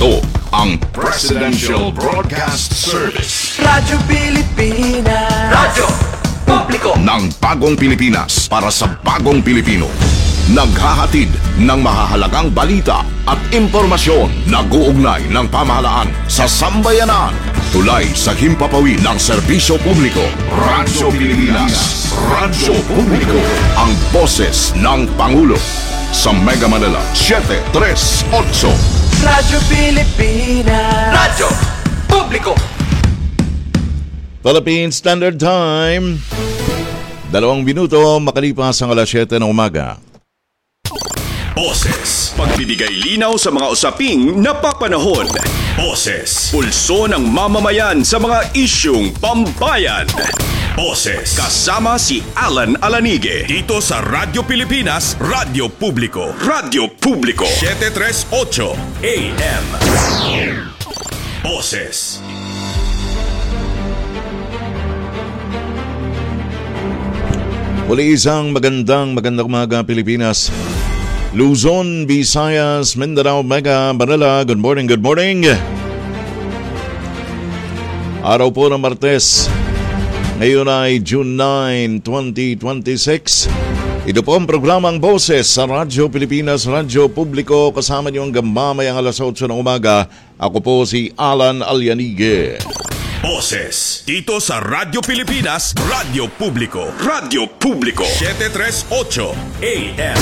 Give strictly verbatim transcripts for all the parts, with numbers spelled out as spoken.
Ito ang Presidential Broadcast Service. Radyo Pilipinas. Radyo Publiko ng bagong Pilipinas para sa bagong Pilipino. Naghahatid ng mahahalagang balita at impormasyon na guugnay ng pamahalaan sa sambayanan. Tulay sa himpapawid ng serbisyo publiko. Radyo Pilipinas. Radyo Publiko. Ang boses ng Pangulo. Sa Mega Manila, seven three eight. Radyo Pilipinas. Radyo Publiko. Philippine Standard Time. Dalawang minuto makalipas ang alas siyete ng umaga. Boses, pagbibigay linaw sa mga usaping napapanahon. Boses, pulso ng mamamayan sa mga isyung pambayan. Boses, kasama si Alan Alanige dito sa Radyo Pilipinas, Radyo Publiko. Radyo Publiko, seven three eight A M. Boses. Muli isang magandang magandang umaga Pilipinas. Luzon, Visayas, Mindanao, Mega, Manila. Good morning, good morning. Araw po ng Martes. Ngayon ay June ninth, twenty twenty-six. Ito po ang programang Boses sa Radyo Pilipinas, Radyo Publiko. Kasama niyo hanggang mamayang alas eight ng umaga. Ako po si Alan Alianige. Boses, dito sa Radyo Pilipinas, Radyo Publiko. Radyo Publiko, seven three eight A M.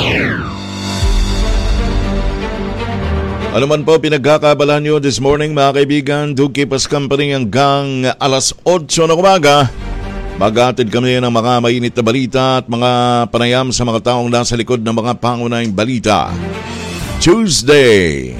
Ano man po pinagkakabalan nyo this morning mga kaibigan, do keep us company hanggang alas eight ng umaga. Mag-atid kami ng mga mainit na balita at mga panayam sa mga taong nasa likod ng mga pangunahing balita. Tuesday.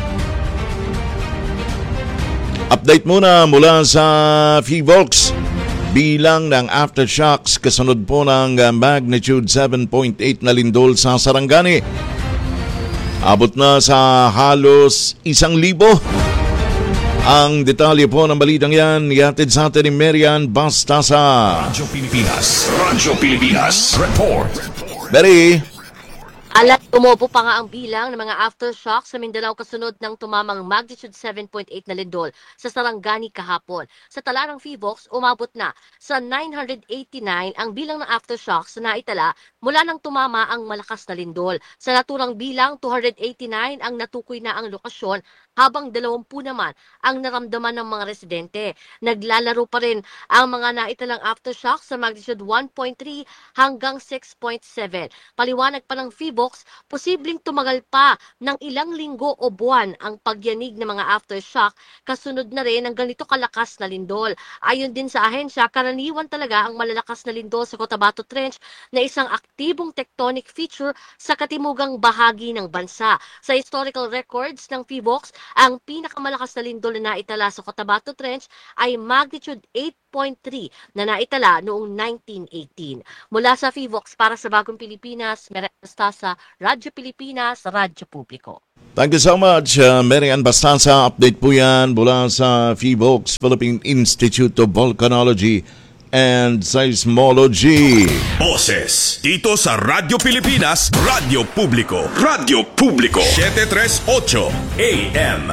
Update muna mula sa Fivolks. Bilang ng aftershocks kasunod po ng magnitude seven point eight na lindol sa Sarangani. Abot na sa halos isang libo. Ang detalye po ng balitang yan, ihatid sa atin ni Marian Bastasa. Radyo Pilipinas, Radyo Pilipinas, Report. Mary. Alat, umupo pa nga ang bilang ng mga aftershock sa Mindanao kasunod ng tumamang magnitude seven point eight na lindol sa Sarangani kahapon. Sa tala ng Fivolks, umabot na sa nine hundred eighty-nine ang bilang ng aftershocks na naitala mula nang tumama ang malakas na lindol. Sa naturang bilang, two hundred eighty-nine ang natukoy na ang lokasyon habang dalawampu naman ang naramdaman ng mga residente. Naglalaro pa rin ang mga naitalang aftershock sa magnitude one point three hanggang six point seven. Paliwanag pa ng Fivolks, posibleng tumagal pa ng ilang linggo o buwan ang pagyanig ng mga aftershock kasunod na rin ng ganito kalakas na lindol. Ayon din sa ahensya, karaniwan talaga ang malalakas na lindol sa Cotabato Trench na isang aktibong tectonic feature sa katimugang bahagi ng bansa. Sa historical records ng Fivolks, ang pinakamalakas na lindol na naitala sa Cotabato Trench ay magnitude eight point three na naitala noong nineteen eighteen. Mula sa Fivolks para sa Bagong Pilipinas, Marian Bastasa, Radyo Pilipinas, Radyo Publiko. Thank you so much, uh, Marian Bastasa. Update po yan mula sa Fivolks, Philippine Institute of Volcanology and Seismology. Boses, dito sa Radyo Pilipinas, Radyo Publiko. Radyo Publiko, seven three eight A M.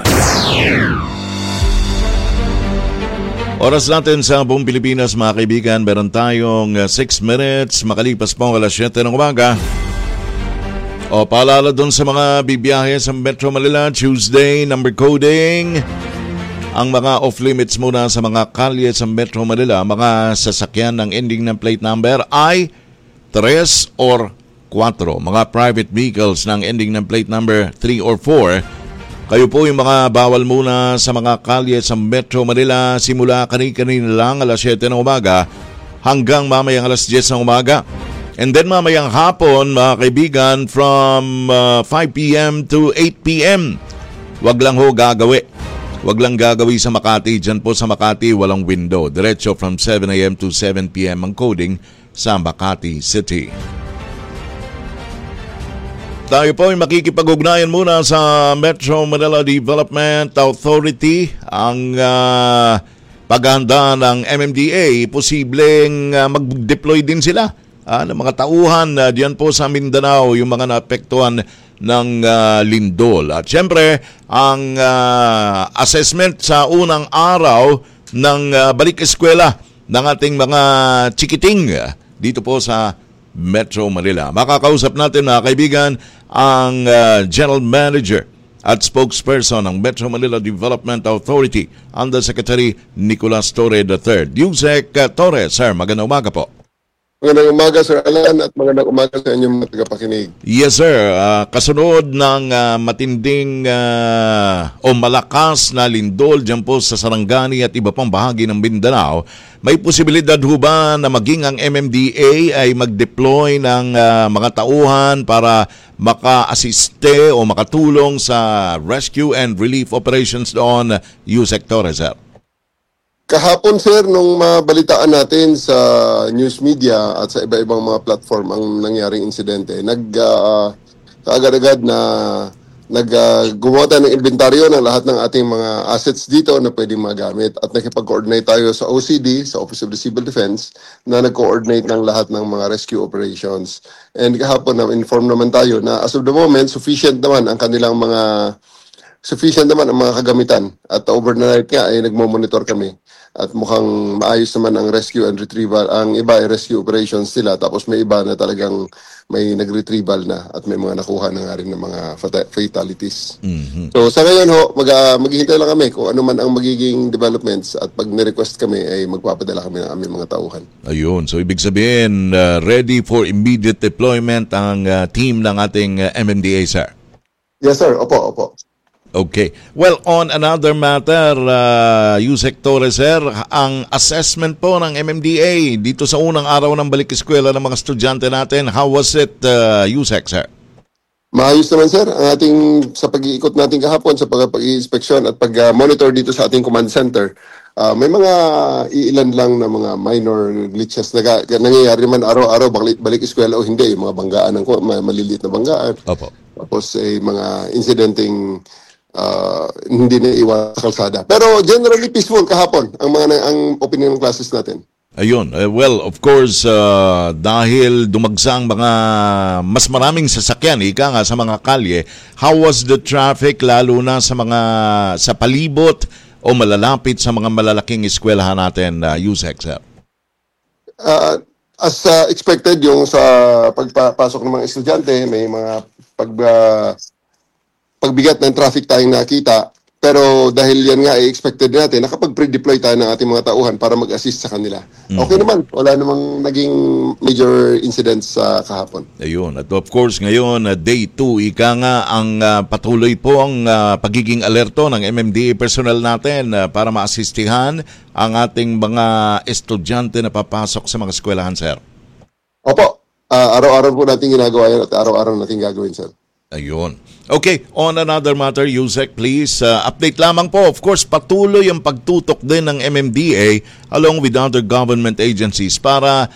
Oras natin sa buong Pilipinas mga kaibigan, meron tayong six minutes makalipas po ang alas siyete ng umaga. O paalala doon sa mga bibiyahe sa Metro Manila, Tuesday, number coding. Ang mga off-limits muna sa mga kalye sa Metro Manila, mga sasakyan ng ending ng plate number ay three or four. Mga private vehicles ng ending ng plate number three or four. Kayo po yung mga bawal muna sa mga kalye sa Metro Manila simula kani-kanina lang alas siyete ng umaga hanggang mamayang alas diyes ng umaga. And then mamayang hapon mga kaibigan from uh, five p m to eight p m Wag lang ho gagawi. Wag lang gagawi sa Makati. Diyan po sa Makati walang window. Diretso from seven a m to seven p m ang coding sa Makati City. Tayo po ay makikipag-ugnayan muna sa Metro Manila Development Authority. Ang uh, paghahanda ng M M D A, posibleng uh, mag-deploy din sila uh, ng mga tauhan uh, diyan po sa Mindanao, yung mga naapektuhan ng uh, lindol. At syempre, ang uh, assessment sa unang araw ng uh, balik eskwela ng ating mga chikiting uh, dito po sa Metro Manila. Makakausap natin mga kaibigan ang uh, General Manager at spokesperson ng Metro Manila Development Authority, Undersecretary Nicolas Torre the third. Yusek uh, Torre, sir, magandang umaga po. Magandang umaga, Sir Alan, at magandang umaga sa inyong mga tagapakinig. Yes, sir. Uh, kasunod ng uh, matinding uh, o malakas na lindol dyan po sa Sarangani at iba pang bahagi ng Mindanao, may posibilidad ho ba na maging ang M M D A ay mag-deploy ng uh, mga tauhan para maka-asiste o makatulong sa rescue and relief operations doon, Yusek Torre, sir? Kahapon, sir, nung mabalitaan natin sa news media at sa iba-ibang mga platform ang nangyaring insidente, nag uh, kaagad-agad na nag uh, gumawa tayo ng inventaryo ng lahat ng ating mga assets dito na pwedeng magamit at nakipag-coordinate tayo sa O C D, sa Office of the Civil Defense, na nag-coordinate ng lahat ng mga rescue operations. And kahapon na inform naman tayo na as of the moment, sufficient naman ang kanilang mga sufficient naman ang mga kagamitan at overnight nga ay nagmo-monitor kami at mukhang maayos naman ang rescue and retrieval. Ang iba ay rescue operations sila, tapos may iba na talagang may nag-retrieval na at may mga nakuha na nga rin ng mga fata- fatalities. Mm-hmm. So sa ngayon ho, mag, uh, maghihintay lang kami kung ano man ang magiging developments at pag ni-request kami ay magpapadala kami ng aming mga tauhan. Ayun, so ibig sabihin uh, ready for immediate deployment ang uh, team ng ating uh, M M D A, sir? Yes, sir. Opo, opo. Okay. Well, on another matter, uh, Yusek Torres, sir, ang assessment po ng M M D A dito sa unang araw ng balik eskwela ng mga estudyante natin, how was it, uh, Yusek, sir? Maayos naman, sir, ang ating sa pag-iikot natin kahapon sa pag-i-inspection at pag-monitor dito sa ating command center. Uh, may mga iilan lang na mga minor glitches na nangyayari man araw-araw balik, balik eskwela o hindi, yung mga banggaan ng maliliit na banggaan. Opo. Tapos ay eh, mga incidenting Uh, hindi na iwan sa kalsada. Pero generally peaceful kahapon ang mga ang opinion ng classes natin. Ayun. Uh, well, of course, uh, dahil dumagsang mga mas maraming sasakyan, ika nga sa mga kalye, how was the traffic lalo na sa mga sa palibot o malalapit sa mga malalaking eskwelahan natin, uh, Yusek, sir? Uh, as uh, expected, yung sa pagpasok ng mga estudyante, may mga pag uh, pagbigat ng traffic tayong nakita, pero dahil yan nga ay expected natin, nakapag-pre-deploy tayo ng ating mga tauhan para mag-assist sa kanila. Mm-hmm. Okay naman, wala namang naging major incidents sa uh, kahapon. Ayun, at of course ngayon, uh, day two, ika nga ang uh, patuloy po ang uh, pagiging alerto ng M M D A personnel natin uh, para maasistihan ang ating mga estudyante na papasok sa mga eskwelahan, sir. Opo, uh, araw-araw po natin ginagawa yan at araw-araw natin gagawin, sir. Ayun. Okay, on another matter, Yusek, please, uh, update lamang po. Of course, patuloy ang pagtutok din ng M M D A along with other government agencies para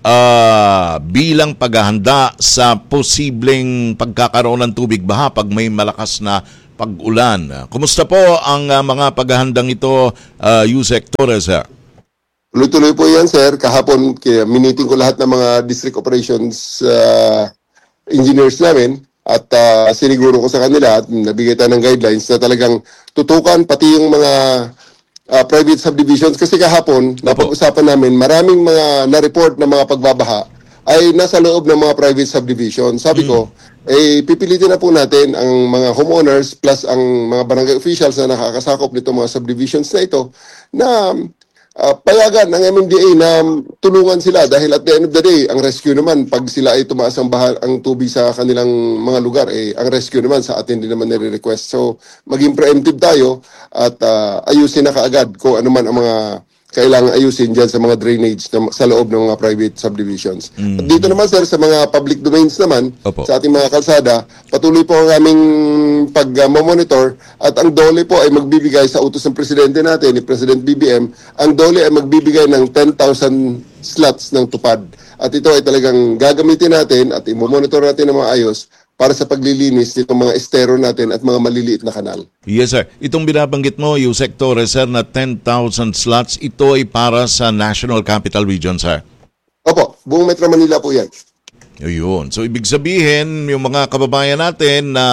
uh, bilang paghahanda sa posibleng pagkakaroon ng tubig baha pag may malakas na pag-ulan. Kumusta po ang uh, mga paghahandang ito, uh, Yusek Torres, sir? Tuloy-tuloy po yan, sir. Kahapon, miniting ko lahat ng mga district operations uh, engineers namin. At uh, siniguro ko sa kanila at nabigay tayo ng guidelines na talagang tutukan pati yung mga uh, private subdivisions. Kasi kahapon, napag-usapan namin, maraming mga na-report na mga pagbabaha ay nasa loob ng mga private subdivisions. Sabi mm. ko, eh, pipilitin na po natin ang mga homeowners plus ang mga barangay officials na nakakasakop nito mga subdivisions na ito na Uh, payagan ng M M D A na tulungan sila dahil at the end of the day, ang rescue naman, pag sila ay tumaas ang, bahal, ang tubig sa kanilang mga lugar, eh, ang rescue naman sa atin din naman nire-request. So, maging preemptive tayo at uh, ayusin na kaagad kung ano man ang mga kailangan ayusin dyan sa mga drainage na, sa loob ng mga private subdivisions. Mm-hmm. At dito naman, sir, sa mga public domains naman, Opo. Sa ating mga kalsada, patuloy po ang aming pag-monitor at ang D O L E po ay magbibigay sa utos ng presidente natin, ni President B B M, ang D O L E ay magbibigay ng ten thousand slots ng tupad. At ito ay talagang gagamitin natin at i-monitor natin ng maayos para sa paglilinis nitong mga estero natin at mga maliliit na kanal. Yes, sir. Itong binabanggit mo, Yusek Torres, sir, na ten thousand slots, ito ay para sa National Capital Region, sir? Opo, buong Metro Manila po yan. Ayun. So, ibig sabihin, yung mga kababayan natin na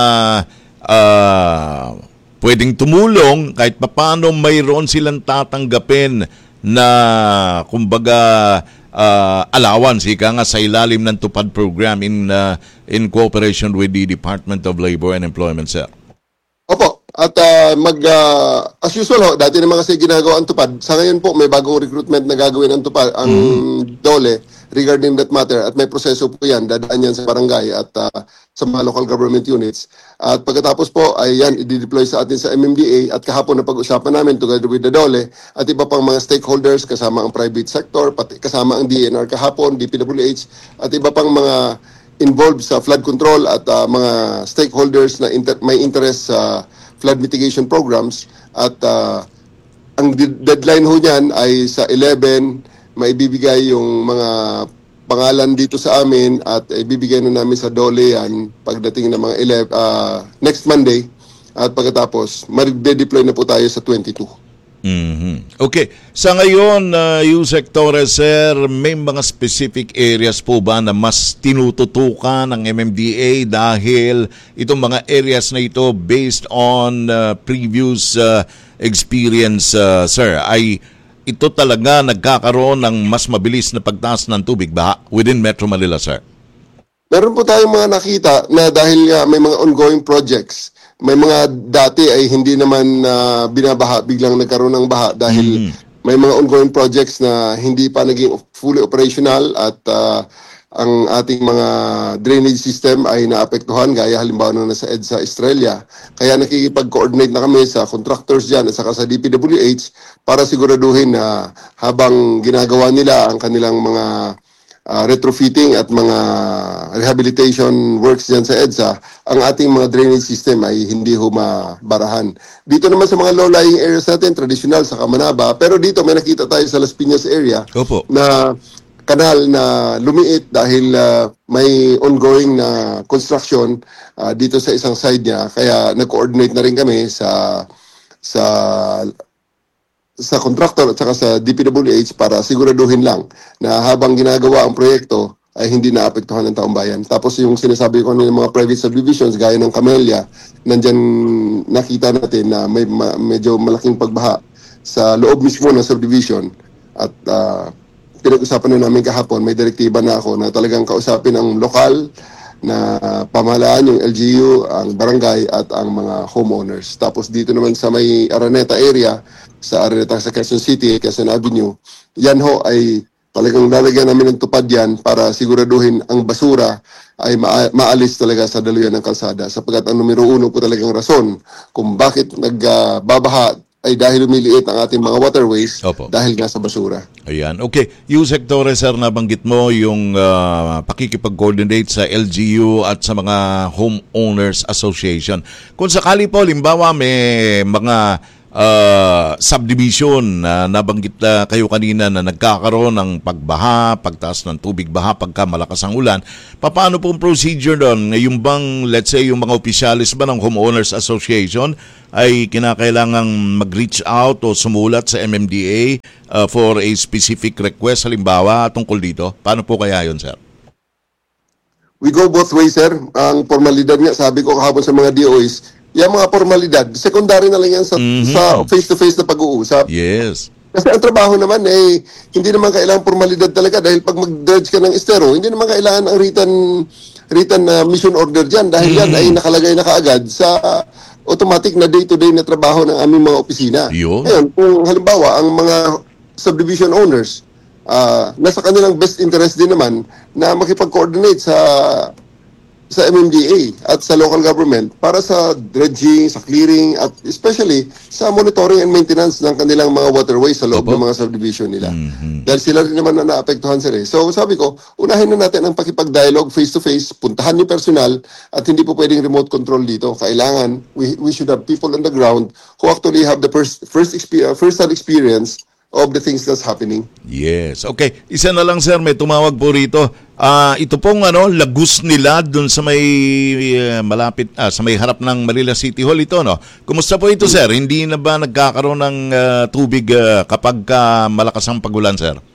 uh, pwedeng tumulong kahit papaano mayroon silang tatanggapin na, kumbaga, uh, allowance, ika nga sa ilalim ng TUPAD program in, uh, in cooperation with the Department of Labor and Employment, sir. Opo. At uh, mag, uh, as usual ho, dati naman kasi ginagawa ang TUPAD. Sa ngayon po, may bagong recruitment na gagawin ang TUPAD, ang mm. DOLE regarding that matter. At may proseso po yan, dadaan yan sa barangay at uh, sa mga local government units. At pagkatapos po, ay yan, i-deploy sa atin sa M M D A. At kahapon na pag-usapan namin together with the DOLE at iba pang mga stakeholders, kasama ang private sector, pati kasama ang D N R kahapon, D P W H, at iba pang mga involved sa flood control at uh, mga stakeholders na inter- may interest sa uh, flood mitigation programs. At uh, ang de- deadline ho niyan ay sa eleven, maibibigay yung mga pangalan dito sa amin at ibibigay na namin sa DOLE yan pagdating ng mga eleven, uh, next Monday. At pagkatapos, mag-deploy na po tayo sa twenty-two. Mm-hmm. Okay. Sa ngayon, uh, Yusek Torres, sir, may mga specific areas po ba na mas tinututukan ng M M D A dahil itong mga areas na ito based on uh, previous uh, experience, uh, sir, ay ito talaga nagkakaroon ng mas mabilis na pagtaas ng tubig baha within Metro Manila, sir? Meron po tayong mga nakita na dahil uh, may mga ongoing projects, may mga dati ay hindi naman uh, binabaha, biglang nagkaroon ng baha dahil mm. may mga ongoing projects na hindi pa naging fully operational at uh, ang ating mga drainage system ay naapektuhan gaya halimbawa na nasa EDSA Estrella. Kaya nakikipag-coordinate na kami sa contractors dyan at saka sa D P W H para siguraduhin na habang ginagawa nila ang kanilang mga Uh, retrofitting at mga rehabilitation works dyan sa EDSA, ang ating mga drainage system ay hindi humabarahan. Dito naman sa mga low-lying areas natin, traditional sa Kamanaba, pero dito may nakita tayo sa Las Piñas area Opo. na kanal na lumiit dahil uh, may ongoing na construction uh, dito sa isang side niya. Kaya nag-coordinate na rin kami sa sa sa contractor at saka sa D P W H para siguraduhin lang na habang ginagawa ang proyekto ay hindi naapektuhan ng taong bayan. Tapos yung sinasabi ko ng mga private subdivisions gaya ng Camellia, nandyan nakita natin na may ma- medyo malaking pagbaha sa loob mismo ng subdivision at uh, pinag-usapan na namin kahapon, may direktiba na ako na talagang kausapin ang lokal na pamahalaan, yung L G U, ang barangay at ang mga homeowners. Tapos dito naman sa may Araneta area, sa Araneta sa Quezon City, Quezon Avenue, yan ho ay talagang lalagyan namin ng tupad yan para siguraduhin ang basura ay ma- maalis talaga sa daluyan ng kalsada. Sapagkat ang numero uno po talagang rason kung bakit nagbabaha uh, ay dahil lumiliit ang ating mga waterways. Opo. Dahil nga sa basura. Ayan. Okay. Yusek Torres, sir, nabanggit mo yung uh, pakikipag-coordinate sa L G U at sa mga Homeowners Association. Kung sakali po, limbawa may mga uh, subdivision na uh, nabanggit uh, kayo kanina na nagkakaroon ng pagbaha, pagtaas ng tubig baha pagka malakas ang ulan, paano pong procedure doon? Yung bang, let's say, yung mga opisyalis ba ng Homeowners Association ay kinakailangang mag-reach out o sumulat sa M M D A uh, for a specific request, halimbawa, tungkol dito? Paano po kaya yun, sir? We go both ways, sir. Ang formalidad nga, sabi ko kahapon sa mga D O Is, yung mga formalidad, secondary na lang yan sa, mm-hmm. sa face-to-face na pag-uusap. Yes. Kasi ang trabaho naman, eh, hindi naman kailangan formalidad talaga dahil pag mag-dredge ka ng estero, hindi naman kailangan ang written, written uh, mission order dyan dahil mm-hmm. yan ay nakalagay na kaagad sa automatic na day-to-day na trabaho ng aming mga opisina. Yun. Ngayon, kung halimbawa, ang mga subdivision owners, uh, nasa kanilang best interest din naman na makipag-coordinate sa sa M M D A at sa local government para sa dredging, sa clearing, at especially sa monitoring and maintenance ng kanilang mga waterways sa loob Opo. ng mga subdivision nila. Mm-hmm. Dahil sila rin naman na naapektuhan sila. So sabi ko, unahin na natin ang pakipag-dialogue face-to-face, puntahan yung personal, at hindi po pwedeng remote control dito. Kailangan, we, we should have people on the ground who actually have the first, first exper- first-hand experience of the things that's happening. Yes. Okay. Isa na lang, sir, may tumawag po rito. Uh, ito pong ano, lagus nila dun sa may uh, malapit, ah, sa may harap ng Manila City Hall ito, no? Kumusta po ito, sir? Hindi na ba nagkakaroon ng uh, tubig uh, kapag uh, malakas ang pagulan, sir?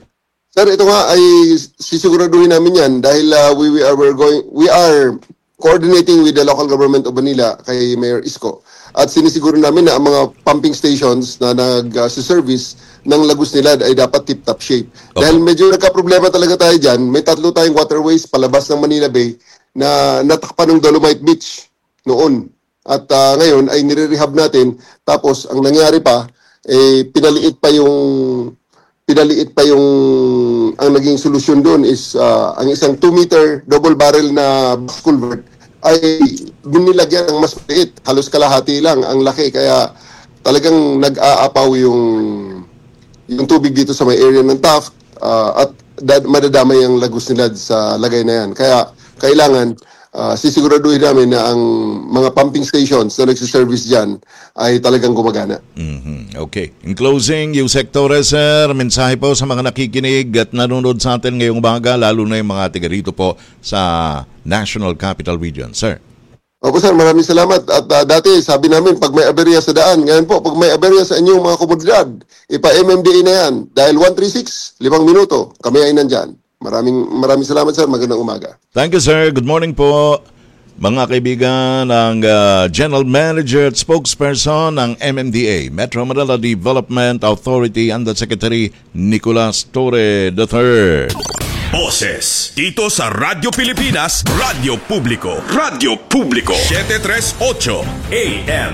Sir, ito nga ay sisiguraduhin namin yan dahil uh, we, we are we're going we are coordinating with the local government of Manila kay Mayor Isko. At sinisiguro namin na ang mga pumping stations na nag-service ng Lagos Nilad ay dapat tip-top shape. Okay. Dahil medyo nagka-problema talaga tayo dyan, may tatlo tayong waterways palabas ng Manila Bay na natakpan ng Dolomite Beach noon. At uh, ngayon ay nire-rehab natin. Tapos ang nangyari pa, eh, pinaliit pa yung pinaliit pa yung ang naging solusyon doon is uh, ang isang two meter double barrel na box culvert ay binilagyan ng mas maliit. Halos kalahati lang ang laki. Kaya talagang nag-aapaw yung yung tubig dito sa may area ng Taft uh, at dad, madadamay ang Lagos Nilad sa lagay na yan. Kaya kailangan uh, sisiguraduhin namin na ang mga pumping stations na nagsiservice dyan ay talagang gumagana. Mm-hmm. Okay. In closing, yung Sectores, sir, mensahe po sa mga nakikinig at nanonood sa atin ngayong umaga, lalo na yung mga tiga rito po sa National Capital Region. Sir. Opo sir, maraming salamat. At uh, dati sabi namin pag may aberya sa daan, ngayon po pag may aberya sa inyong mga komunidad, ipa-M M D A na yan. Dahil one three six, limang minuto, kami ay nandyan. Maraming maraming salamat sir, magandang umaga. Thank you sir, good morning po. Mga kaibigan, ang uh, General Manager at Spokesperson ng M M D A, Metro Manila Development Authority Undersecretary Nicolas Torre the third. Boses dito sa Radyo Pilipinas, Radyo Publiko, Radyo Publiko, seven thirty-eight A M.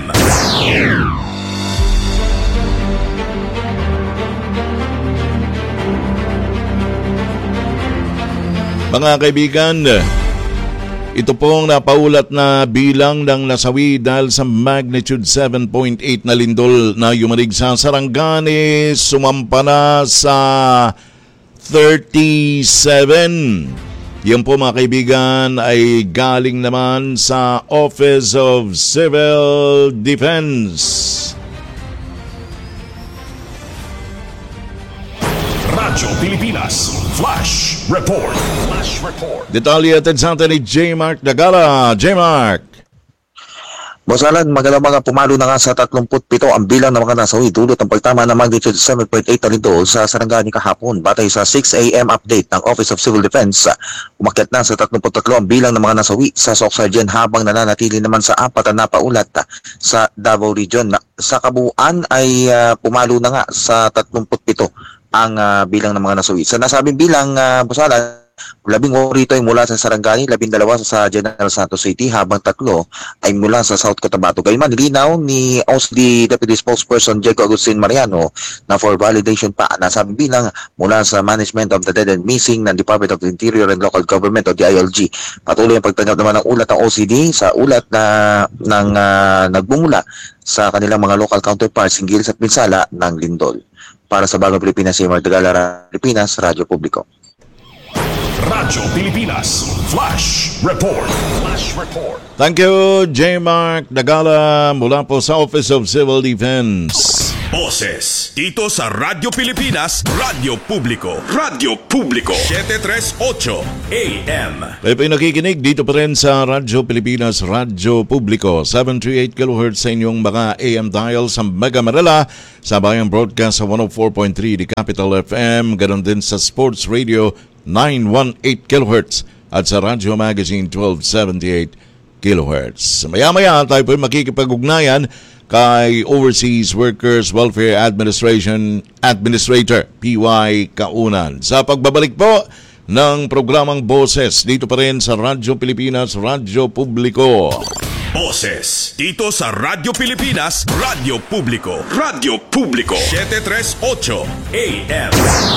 Mga kaibigan, ito pong napaulat na bilang ng nasawi dahil sa magnitude seven point eight na lindol na yumanig sa Sarangani, sumampa na sa thirty-seven. Yan po mga kaibigan ay galing naman sa Office of Civil Defense. Radyo Pilipinas, Flash Report. Flash Report. Detalye atid sa atin ni J. Mark Dagala. J. Mark. Boss Alan, magandang mga pumalo na nga sa thirty-seven ang bilang ng mga nasawi dulot ng pagtama ng magnitude seven point eight na lindol sa Sarangani kahapon. Batay sa six A M update ng Office of Civil Defense, umakyat na sa thirty-three ang bilang ng mga nasawi sa Soxargen habang nananatili naman sa apat na napaulat sa Davao Region. Sa kabuuan ay uh, pumalo na nga sa thirty-seven ang uh, bilang ng mga nasawi. Sa nasabing bilang, uh, Boss Alan, labing rito ay mula sa Sarangani, labing dalawa sa General Santos City, habang tatlo ay mula sa South Cotabato. Gayman, nilinaw ni O C D Deputy Spokesperson Diego Agustin Mariano na for validation pa nasabi bilang mula sa Management of the Dead and Missing ng Department of the Interior and Local Government o D I L G. Patuloy ang pagtanggap naman ng ulat ng O C D sa ulat na ng uh, nagbumula sa kanilang mga local counterparts hinggil sa pinsala ng lindol. Para sa Bagong Pilipinas, si Martagala, Pilipinas, Radyo Publiko. Radyo Pilipinas, Flash Report. Flash Report. Thank you, J. Mark Dagala mula po sa Office of Civil Defense. Boses dito sa Radyo Pilipinas, Radyo Publiko, Radyo Publiko, seven thirty-eight A M. Kayo po'y nakikinig dito pa rin sa Radyo Pilipinas, Radyo Publiko, seven thirty-eight kilohertz sa inyong mga A M dial sa Mega Manila, sa Bayang Broadcast sa one oh four point three di Capital F M, ganoon din sa Sports Radio nine eighteen kilohertz at sa Radyo Magazine twelve seventy-eight kilohertz. Maya-maya tayo po'y makikipag-ugnayan kay Overseas Workers Welfare Administration Administrator P Y Kaunan. Sa pagbabalik po ng programang Boses dito pa rin sa Radyo Pilipinas, Radyo Publiko. Boses dito sa Radyo Pilipinas, Radyo Publiko, Radyo Publiko, seven thirty-eight A M.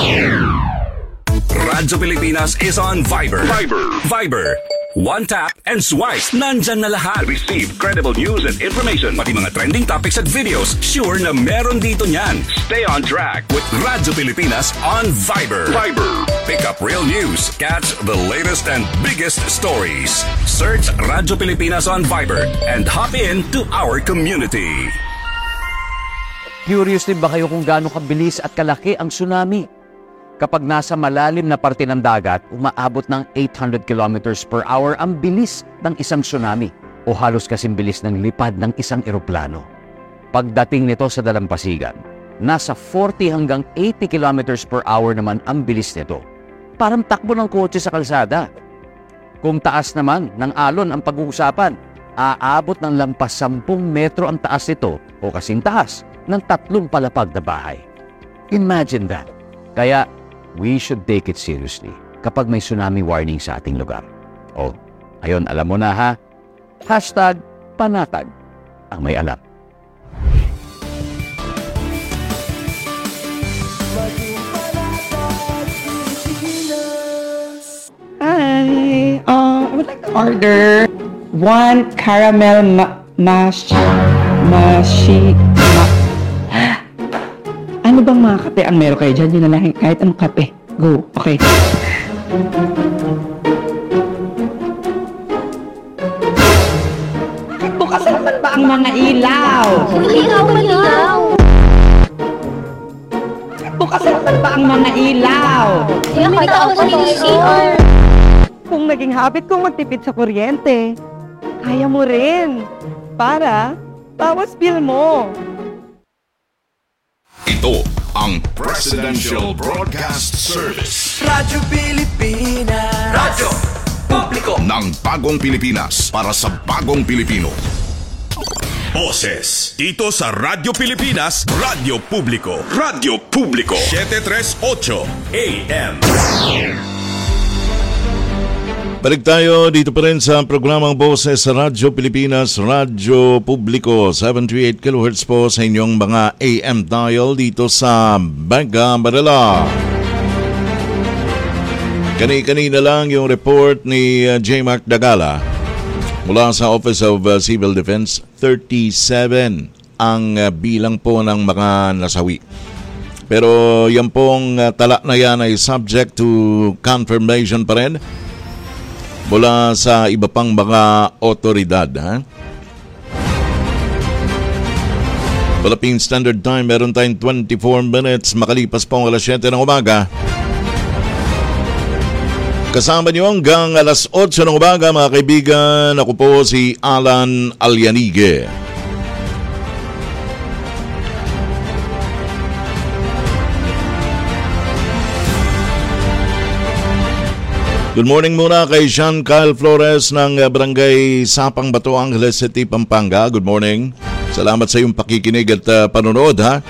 Radyo Pilipinas is on Viber. Viber. Viber. One tap and swipe. Nandyan na lahat. Receive credible news and information. Pati mga trending topics at videos. Sure na meron dito niyan. Stay on track with Radyo Pilipinas on Viber. Viber. Pick up real news. Catch the latest and biggest stories. Search Radyo Pilipinas on Viber and hop in to our community. Curious din ba kayo kung gaano kabilis at kalaki ang tsunami? Kapag nasa malalim na parte ng dagat, umaabot ng eight hundred kilometers per hour ang bilis ng isang tsunami o halos kasing bilis ng lipad ng isang eroplano. Pagdating nito sa dalampasigan, nasa forty hanggang eighty kilometers per hour naman ang bilis nito. Parang takbo ng kotse sa kalsada. Kung taas naman ng alon ang pag-uusapan, aabot ng lampas sampung metro ang taas nito o kasing taas ng tatlong palapag na bahay. Imagine that. Kaya, we should take it seriously kapag may tsunami warning sa ating lugar. O, ayun, alam mo na ha, hashtag panatag ang may alam. Hi, uh, I would like to order one caramel ma mash mashi ma ano bang mga kape ang meron kayo dyan? Yun na lang, kahit anong kape. Go, okay. Bakit bukas naman ba ang mga ilaw? Ilaw, ilaw! Bakit bukas naman ba ang mga ilaw? May tao sa C R. Kung naging habit kong magtipid sa kuryente, kaya mo rin. Para, bawas bill mo. Ito ang Presidential Broadcast Service Radyo Pilipinas. Radyo Publiko. ng Bagong Pilipinas para sa Bagong Pilipino. Boses dito sa Radyo Pilipinas, Radyo Publiko. Radyo Publiko seven thirty-eight A M. Balik tayo dito pa rin sa programang Boses sa Radyo Pilipinas, Radyo Publiko, seven thirty-eight kilohertz po sa inyong mga A M dial dito sa Bagga, Manila. Kani-kanina lang yung report ni uh, J. Mark Dagala mula sa Office of uh, Civil Defense, thirty-seven ang uh, bilang po ng mga nasawi. Pero yan pong uh, tala na yan ay subject to confirmation pa rin mula sa iba pang mga otoridad. Ha? Philippine Standard Time, meron tayong twenty-four minutes makalipas po ang alas siyete ng umaga. Kasama niyo hanggang alas otso ng umaga mga kaibigan. Ako po si Alan Alianige. Good morning muna kay Jean Kyle Flores ng Barangay Sapang Bato, Angeles City, Pampanga. Good morning. Salamat sa iyong pakikinig at uh, panonood ha.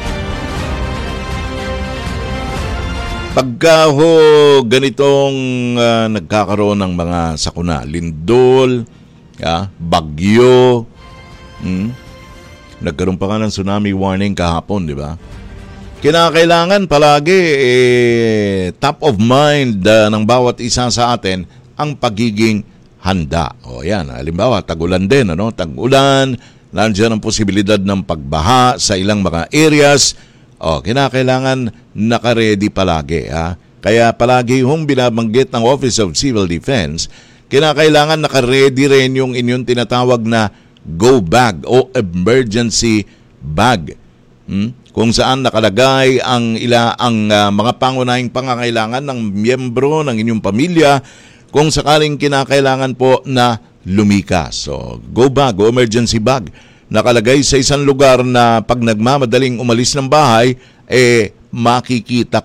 Pagka ho ganitong uh, nagkakaroon ng mga sakuna, lindol, yeah, bagyo, hmm, nagkaroon pa nga ng tsunami warning kahapon, di ba? Kinakailangan palagi eh, top of mind uh, ng bawat isa sa atin ang pagiging handa. O yan, halimbawa, tag-ulan din, ano? Tag-ulan, nandiyan ang posibilidad ng pagbaha sa ilang mga areas. O, kinakailangan naka-ready palagi. Ha? Kaya palagi hong binabanggit ng Office of Civil Defense, kinakailangan naka-ready rin yung inyong tinatawag na go bag o emergency bag. Hmm? Kung saan nakalagay ang ila ang uh, mga pangunahing pangangailangan ng miyembro ng inyong pamilya kung sakaling kinakailangan po na lumikas. So, go bag o emergency bag. Nakalagay sa isang lugar na pag nagmamadaling umalis ng bahay, eh makikita